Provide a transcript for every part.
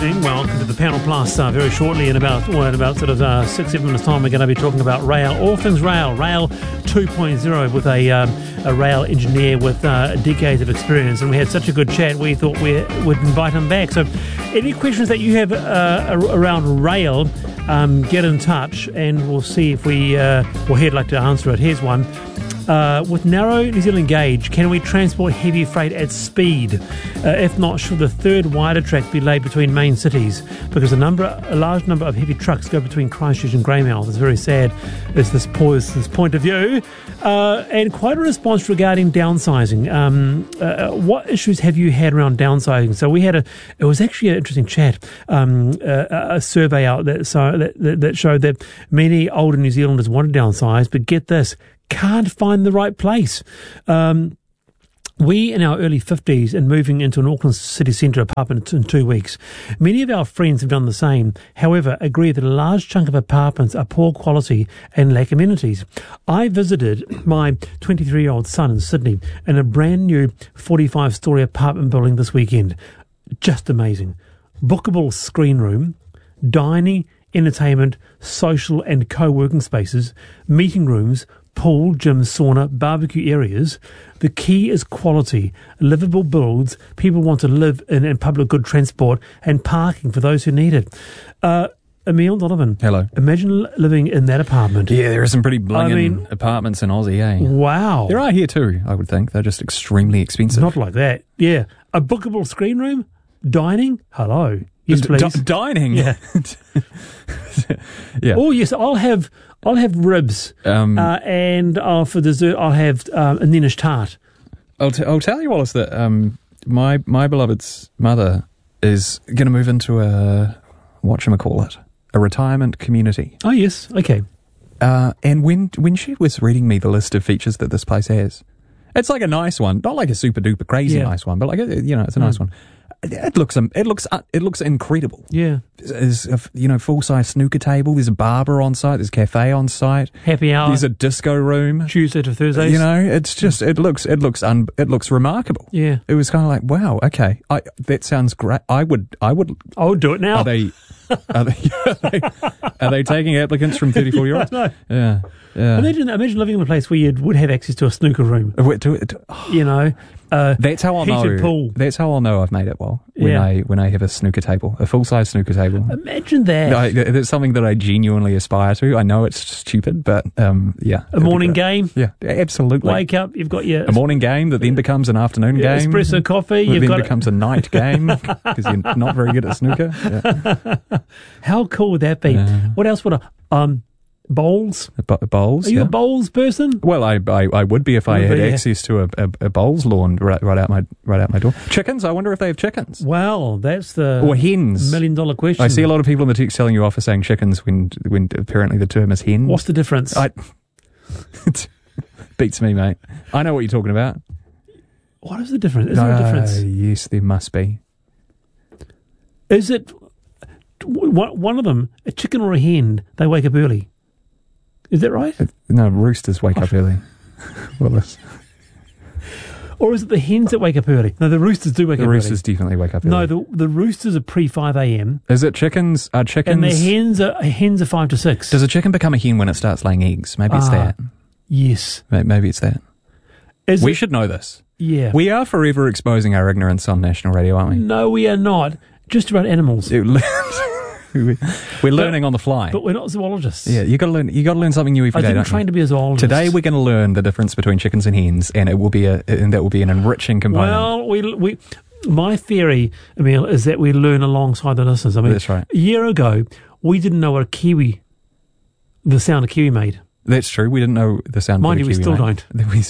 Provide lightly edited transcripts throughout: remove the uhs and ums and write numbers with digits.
evening. Welcome to the Panel Plus. Very shortly, in about sort of 6-7 minutes' time, we're going to be talking about rail, all things rail 2.0, with a rail engineer with decades of experience. And we had such a good chat, we thought we would invite him back. So, any questions that you have around rail, get in touch, and we'll see if he'd like to answer it. Here's one. With narrow New Zealand gauge, can we transport heavy freight at speed? If not, should the third wider track be laid between main cities? Because a large number of heavy trucks go between Christchurch and Greymouth. It's very sad, is this point of view. And quite a response regarding downsizing. What issues have you had around downsizing? So it was actually an interesting chat, a survey out that showed that many older New Zealanders want to downsize, but get this, can't find the right place. We in our early 50s and moving into an Auckland city centre apartment in 2 weeks. Many of our friends have done the same, however, agree that a large chunk of apartments are poor quality and lack amenities. I visited my 23-year-old son in Sydney in a brand new 45-storey apartment building this weekend. Just amazing. Bookable screen room, dining, entertainment, social and co-working spaces, meeting rooms, pool, gym, sauna, barbecue areas. The key is quality, livable builds, people want to live in, and public good transport, and parking for those who need it. Emil Donovan. Hello. Imagine living in that apartment. Yeah, there are some pretty blinging apartments in Aussie, eh? Wow. There are here too, I would think. They're just extremely expensive. Not like that. Yeah. A bookable screen room, dining, hello. Yes, please. Dining? Yeah. Yeah. Oh, yes, I'll have ribs, and for dessert I'll have a Ninish tart. I'll tell you, Wallace, that my beloved's mother is going to move into a retirement community. Oh, yes, okay. And when she was reading me the list of features that this place has, it's like a nice one, not like a super duper crazy nice one, but like it's a nice one. It looks incredible. Yeah. There's a full-size snooker table. There's a barber on site. There's a cafe on site. Happy hour. There's a disco room. Tuesday to Thursdays. It's just it looks remarkable. Yeah. It was kind of like, wow, okay, that sounds great. I would do it now. Are they taking applicants from 34-year-olds? No. Yeah. Yeah. Imagine living in a place where you would have access to a snooker room. That's how I'll know. Pool. That's how I'll know I've made it well. When I have a snooker table, a full-size snooker table. Imagine that. It's something that I genuinely aspire to. I know it's stupid, but yeah. A morning game. Yeah, absolutely. Wake up, you've got a morning game that then becomes an afternoon game. Espresso coffee. That then becomes a night game because you're not very good at snooker. Yeah. How cool would that be? Yeah. What else would bowls? Bowls. Are you a bowls person? Well, I would be if I had access to a bowls lawn right out my door. Chickens. I wonder if they have chickens. Well, that's the or hens. $1 million question. I see a lot of people in the text telling you off for saying chickens when apparently the term is hen. What's the difference? It beats me, mate. I know what you're talking about. What is the difference? Is there a difference? Yes, there must be. Is it one of them, a chicken or a hen? They wake up early. Is that right? No, roosters wake up early. Wallace. Or is it the hens that wake up early? No, the roosters do wake up early. The roosters definitely wake up early. No, the roosters are pre-5 a.m. Is it chickens? Are chickens... And the hens are 5 to 6. Does a chicken become a hen when it starts laying eggs? Maybe it's that. Yes. Maybe it's that. We should know this. Yeah. We are forever exposing our ignorance on national radio, aren't we? No, we are not. Just about animals. We're learning on the fly, but we're not zoologists. Yeah, you got to learn something new every day. I didn't train to be a zoologist. Today we're going to learn the difference between chickens and hens, and that will be an enriching component. Well, my theory, Emil, is that we learn alongside the listeners. I mean, that's right. A year ago, we didn't know what the sound a kiwi made. That's true. We didn't know the sound. Mind you, we still don't.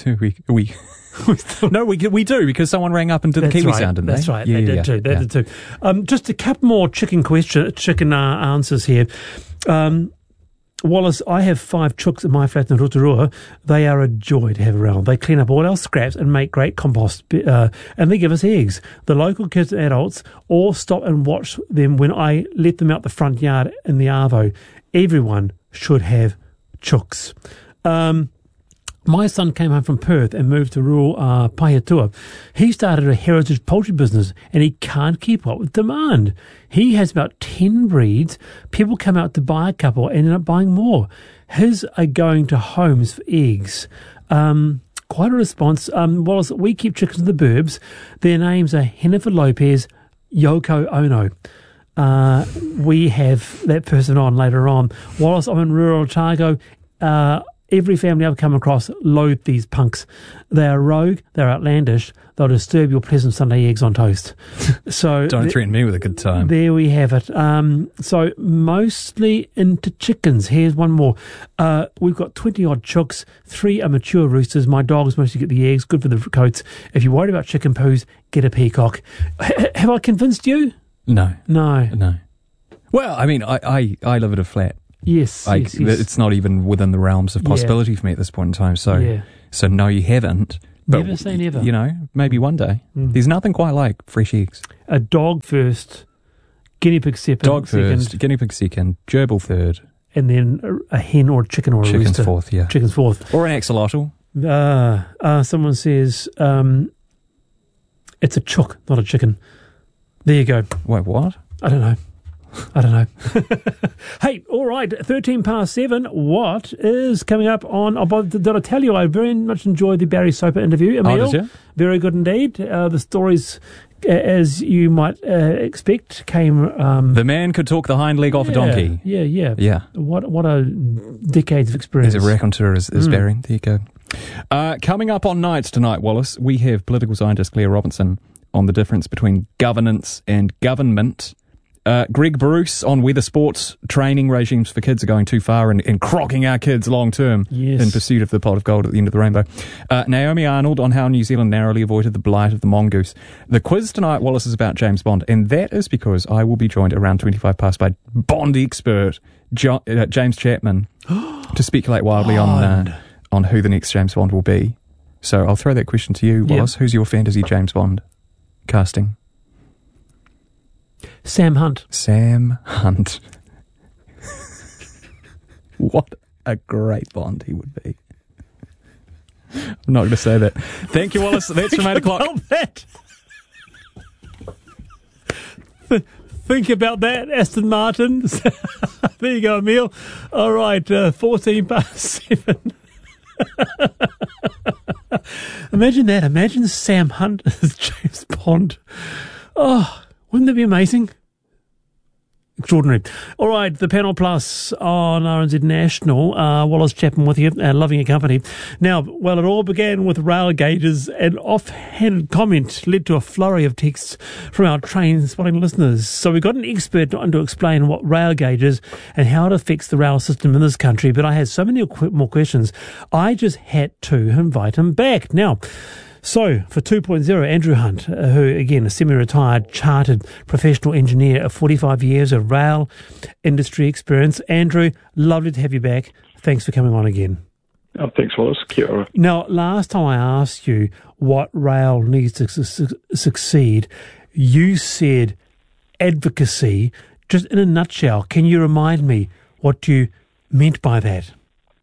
We do because someone rang up and did the kiwi sound, didn't they? That's right. They did too. Just a couple more chicken answers here. Wallace, I have 5 chooks in my flat in Rotorua. They are a joy to have around. They clean up all our scraps and make great compost, and they give us eggs. The local kids and adults all stop and watch them when I let them out the front yard in the arvo. Everyone should have chooks. My son came home from Perth and moved to rural Pahiatua. He started a heritage poultry business and he can't keep up with demand. He has about 10 breeds. People come out to buy a couple and end up buying more. His are going to homes for eggs. Quite a response. Whilst we keep chickens in the burbs, their names are Jennifer Lopez, Yoko Ono. We have that person on later on. Whilst I'm in rural Otago, every family I've come across loathe these punks. They are rogue, they're outlandish, they'll disturb your pleasant Sunday eggs on toast. So Don't threaten me with a good time. There we have it. So mostly into chickens. Here's one more. We've got 20-odd chooks, 3 are mature roosters. My dogs mostly get the eggs, good for the coats. If you're worried about chicken poos, get a peacock. Have I convinced you? No. No. Well, I mean, I live at a flat. Yes, yes. It's not even within the realms of possibility for me at this point in time. So no, you haven't. But, never say never. You know, maybe one day. There's nothing quite like fresh eggs. A dog first, guinea pig second. Dog first, guinea pig second, gerbil third. And then a hen or a chicken or a Chicken's rooster. fourth, yeah. Chicken's fourth. Or an axolotl. Someone says, it's a chook, not a chicken. There you go. Wait, what? I don't know. Hey, all right, 7:13. What is coming up on... Did I tell you I very much enjoyed the Barry Soper interview, Emil? Oh, did you? Very good indeed. The stories, as you might expect, came... the man could talk the hind leg off a donkey. Yeah. What a decades of experience. He's a raconteur, is Barry. There you go. Coming up on Nights tonight, Wallace, we have political scientist Claire Robinson on the difference between governance and government. Greg Bruce on whether sports training regimes for kids are going too far and crocking our kids long term in pursuit of the pot of gold at the end of the rainbow. Naomi Arnold on how New Zealand narrowly avoided the blight of the mongoose. The quiz tonight, Wallace, is about James Bond, and that is because I will be joined around 25 past by Bond expert James Chapman to speculate wildly on who the next James Bond will be. So I'll throw that question to you, Wallace. Who's your fantasy James Bond casting? Sam Hunt. Sam Hunt. What a great Bond he would be. I'm not going to say that. Thank you, Wallace. That's from 8 o'clock. Help that. Think about that, Aston Martin. There you go, Emil. All right, 14 past 7. Imagine that. Imagine Sam Hunt as James Bond. Oh, wouldn't that be amazing? Extraordinary. All right, the Panel Plus on RNZ National. Wallace Chapman with you, loving your company. Now, well, it all began with rail gauges. An offhanded comment led to a flurry of texts from our train-spotting listeners. So we got an expert on to explain what rail gauge is and how it affects the rail system in this country. But I had so many more questions, I just had to invite him back. Now, so, for 2.0, Andrew Hunt, who, again, a semi-retired chartered professional engineer of 45 years of rail industry experience. Andrew, lovely to have you back. Thanks for coming on again. Oh, thanks, Wallace. Kia ora. Now, last time I asked you what rail needs to succeed, you said advocacy. Just in a nutshell, can you remind me what you meant by that?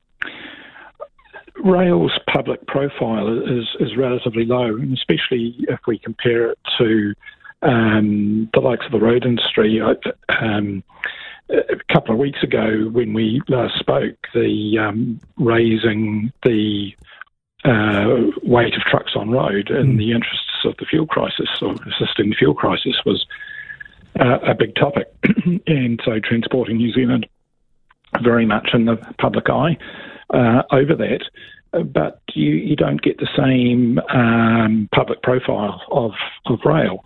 Rail's public profile is relatively low, and especially if we compare it to the likes of the road industry. A couple of weeks ago, when we last spoke, the raising the weight of trucks on road in the interests of the fuel crisis, or assisting the fuel crisis, was a big topic. And so Transporting New Zealand very much in the public eye over that, but you don't get the same public profile of rail.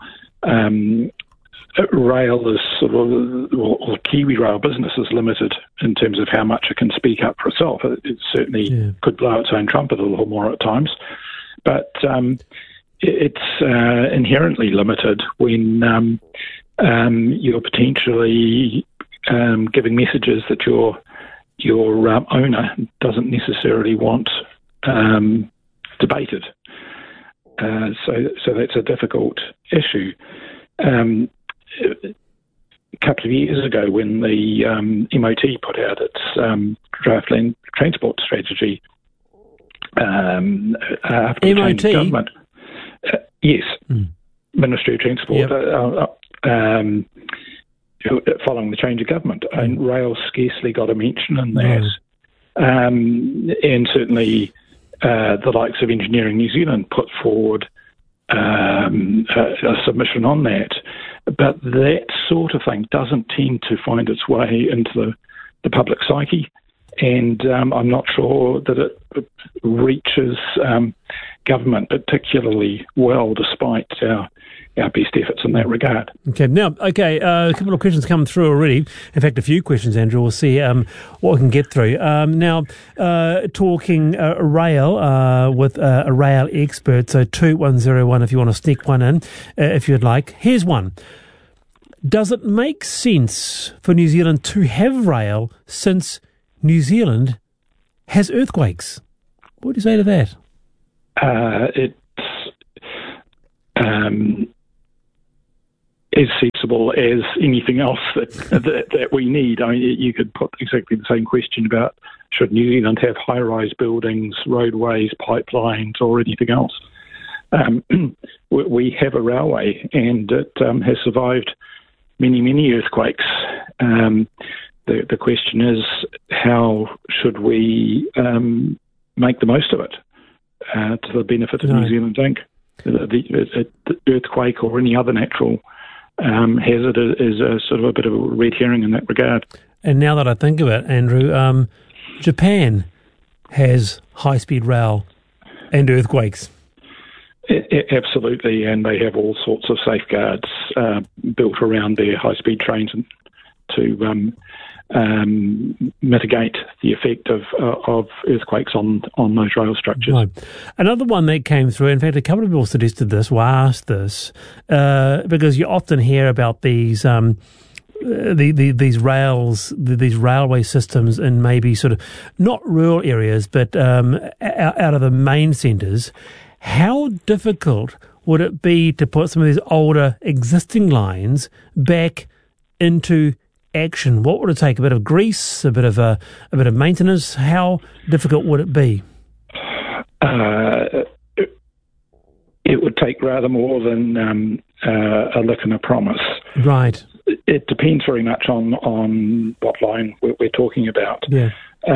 Rail is sort of, or Kiwi rail business is limited in terms of how much it can speak up for itself. It certainly could blow its own trumpet a little more at times, but it's inherently limited when you're potentially giving messages that your owner doesn't necessarily want debated. So that's a difficult issue. A couple of years ago, when the MOT put out its draft land transport strategy, after the change of government. Yes, Ministry of Transport. Yep. Following the change of government, and rail scarcely got a mention in that. And certainly the likes of Engineering New Zealand put forward a submission on that. But that sort of thing doesn't tend to find its way into the public psyche, and I'm not sure that it reaches government particularly well, despite our best efforts in that regard. Okay, now, a couple of questions come through already. In fact, a few questions, Andrew. We'll see what we can get through. Now, talking rail with a rail expert, so 2101 if you want to sneak one in, if you'd like. Here's one. Does it make sense for New Zealand to have rail since New Zealand has earthquakes? What do you say to that? It's as sensible as anything else that we need. I mean, you could put exactly the same question about should New Zealand have high-rise buildings, roadways, pipelines, or anything else. We have a railway, and it has survived many, many earthquakes. The question is, how should we make the most of it to the benefit of New Zealand Inc.? The earthquake or any other natural hazard is a sort of a bit of a red herring in that regard. And now that I think of it, Andrew, Japan has high-speed rail and earthquakes. Absolutely, and they have all sorts of safeguards built around their high-speed trains to mitigate the effect of earthquakes on those rail structures. Right. Another one that came through, in fact, a couple of people suggested this, or asked this, because you often hear about these these rails, these railway systems in maybe sort of not rural areas, but out of the main centres. How difficult would it be to put some of these older existing lines back into action? What would it take? A bit of grease, a bit of maintenance? How difficult would it be? It would take rather more than a lick and a promise. Right. It depends very much on what line we're talking about. Yeah.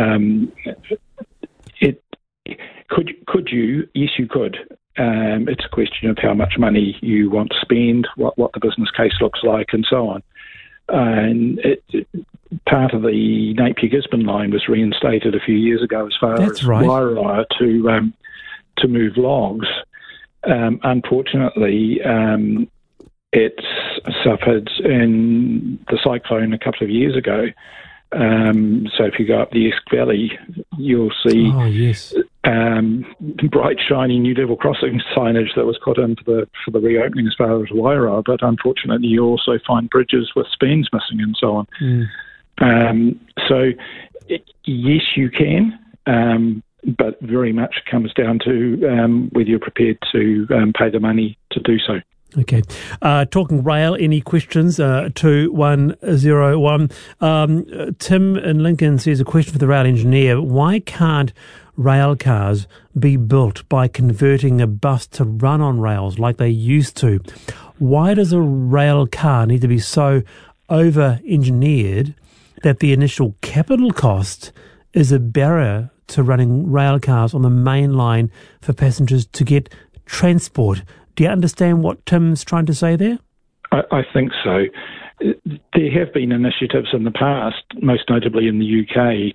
Could you? Yes, you could. It's a question of how much money you want to spend, what the business case looks like, and so on. And part of the Napier-Gisborne line was reinstated a few years ago as far as Wairau to move logs. Unfortunately, it suffered in the cyclone a couple of years ago. So if you go up the Esk Valley, you'll see bright, shiny new level crossing signage that was put in for the reopening as far as Wairau. But unfortunately, you also find bridges with spans missing and so on. So yes, you can, but very much comes down to whether you're prepared to pay the money to do so. Okay. Talking rail, any questions? 2101. Tim in Lincoln says a question for the rail engineer. Why can't rail cars be built by converting a bus to run on rails like they used to? Why does a rail car need to be so over-engineered that the initial capital cost is a barrier to running rail cars on the main line for passengers to get transport? Do you understand what Tim's trying to say there? I think so. There have been initiatives in the past, most notably in the UK,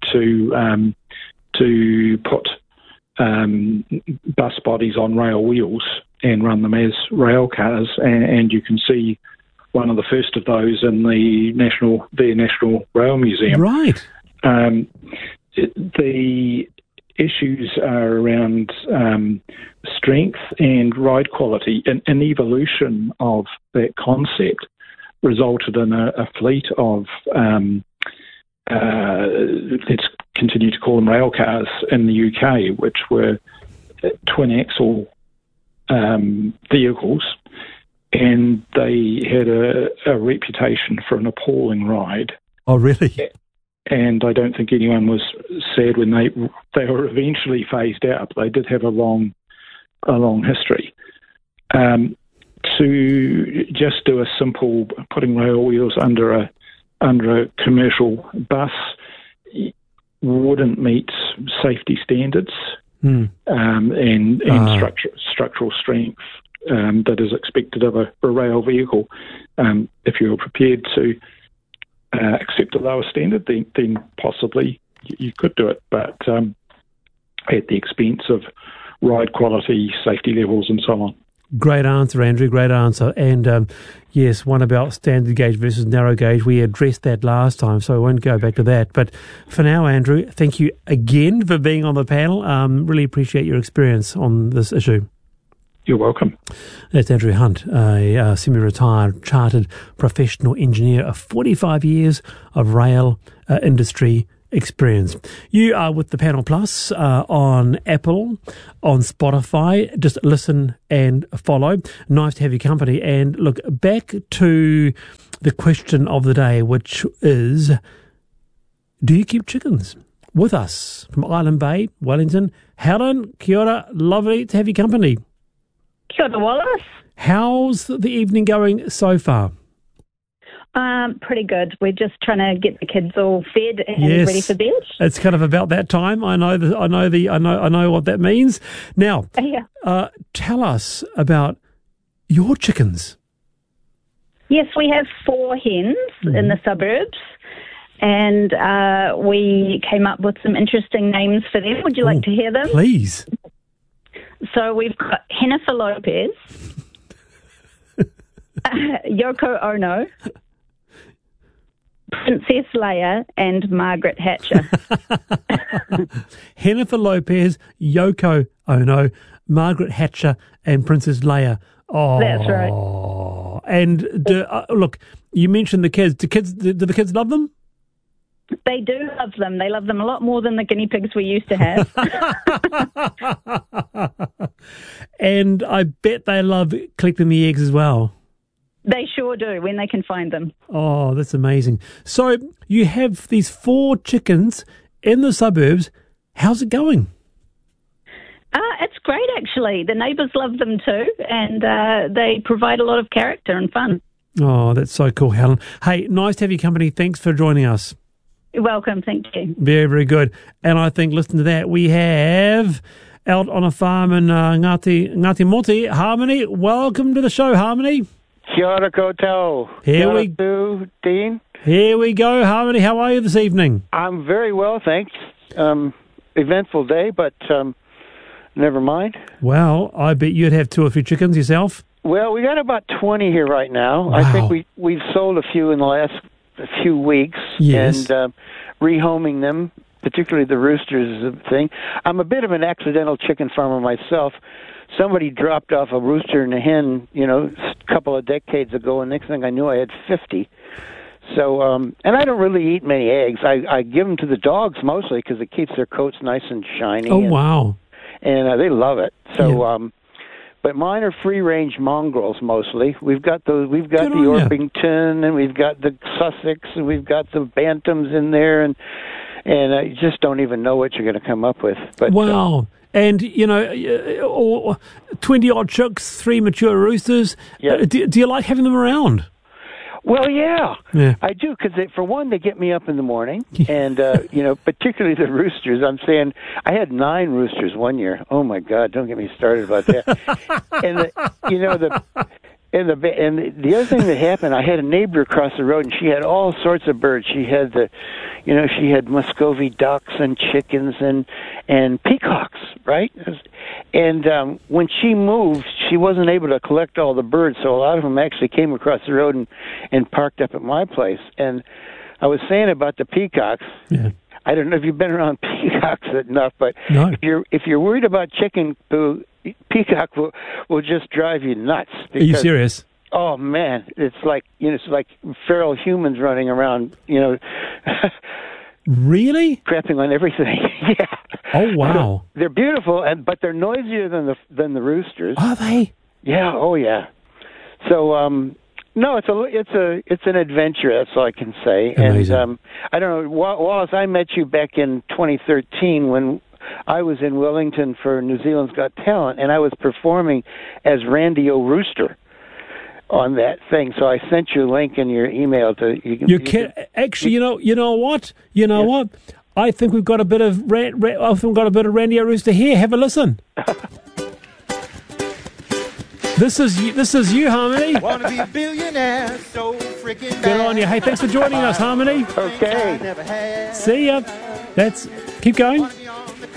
to put bus bodies on rail wheels and run them as rail cars, and you can see one of the first of those in the National Rail Museum. Right. The issues are around strength and ride quality. An evolution of that concept resulted in a fleet of, let's continue to call them rail cars in the UK, which were twin-axle vehicles, and they had a reputation for an appalling ride. Oh, really? and I don't think anyone was sad when they were eventually phased out. They did have a long history. To just do a simple putting rail wheels under a commercial bus wouldn't meet safety standards and structural strength that is expected of a rail vehicle. If you're prepared to accept a lower standard, then possibly you could do it, but at the expense of ride quality, safety levels, and so on. Great answer, Andrew. Great answer. And yes, one about standard gauge versus narrow gauge. We addressed that last time, so I won't go back to that. But for now, Andrew, thank you again for being on the panel. Really appreciate your experience on this issue. You're welcome. That's Andrew Hunt, a semi-retired chartered professional engineer of 45 years of rail industry experience. You are with the Panel Plus on Apple, on Spotify. Just listen and follow. Nice to have your company. And look, back to the question of the day, which is, do you keep chickens? With us from Island Bay, Wellington, Helen, kia ora, lovely to have your company. Kia ora, Wallace. How's the evening going so far? Pretty good. We're just trying to get the kids all fed and ready for bed. It's kind of about that time. I know what that means. Now, tell us about your chickens. Yes, we have 4 hens in the suburbs, and we came up with some interesting names for them. Would you like to hear them? Please. So we've got Jennifer Lopez, Yoko Ono, Princess Leia, and Margaret Hatcher. Jennifer Lopez, Yoko Ono, Margaret Hatcher, and Princess Leia. Oh, that's right. And look, you mentioned the kids. Do the kids love them? They do love them. They love them a lot more than the guinea pigs we used to have. And I bet they love collecting the eggs as well. They sure do, when they can find them. Oh, that's amazing. So you have these 4 chickens in the suburbs. How's it going? It's great, actually. The neighbours love them too, and they provide a lot of character and fun. Oh, that's so cool, Helen. Hey, nice to have your company. Thanks for joining us. You're welcome. Thank you. Very, very good. And I think, listen to that, we have out on a farm in Ngāti Moti, Harmony. Welcome to the show, Harmony. Kia ora koutou. Dean. Here we go, Harmony. How are you this evening? I'm very well, thanks. Eventful day, but never mind. Well, I bet you'd have 2 or 3 chickens yourself. Well, we got about 20 here right now. Wow. I think we've sold a few in the last few weeks. Yes. And rehoming them, particularly the roosters, is a thing. I'm a bit of an accidental chicken farmer myself. Somebody dropped off a rooster and a hen, a couple of decades ago, and next thing I knew, I had 50. So, and I don't really eat many eggs. I give them to the dogs mostly because it keeps their coats nice and shiny. Oh, wow. And they love it. So, but mine are free-range mongrels mostly. We've got the Orpington, and we've got the Sussex, and we've got the Bantams in there, and I just don't even know what you're going to come up with. But wow. And, 20-odd chicks, 3 mature roosters. Yeah. Do you like having them around? Well, yeah. I do, because for one, they get me up in the morning, and, particularly the roosters. I'm saying I had 9 roosters one year. Oh, my God, don't get me started about that. And the other thing that happened, I had a neighbor across the road, and she had all sorts of birds. She had she had Muscovy ducks and chickens and peacocks, right? And when she moved, she wasn't able to collect all the birds, so a lot of them actually came across the road and parked up at my place. And I was saying about the peacocks. Yeah. I don't know if you've been around peacocks enough, but no. if you're worried about chicken poo, peacock will just drive you nuts. Are you serious? Oh man, it's like feral humans running around, Really? crapping on everything. Yeah. Oh wow. They're beautiful, but they're noisier than the roosters. Are they? Yeah. Oh yeah. So No, it's an adventure. That's all I can say. Amazing. And I don't know, Wallace. I met you back in 2013 when I was in Wellington for New Zealand's Got Talent, and I was performing as Randy O'Rooster on that thing. So I sent you a link in your email to. Actually, you know what? I think we've got a bit of Randy O'Rooster here. Have a listen. This is you, Harmony. Wanna be a billionaire, so freaking bad. Good on you. Hey, thanks for joining us, Harmony. Okay. See ya. Keep going.